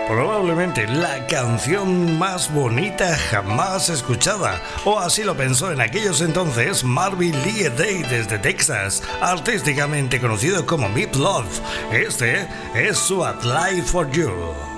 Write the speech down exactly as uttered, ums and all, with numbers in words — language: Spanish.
Probablemente la canción más bonita jamás escuchada, o así lo pensó en aquellos entonces Marvin Lee Day desde Texas, artísticamente conocido como Meat Love. Este es su At Life for You.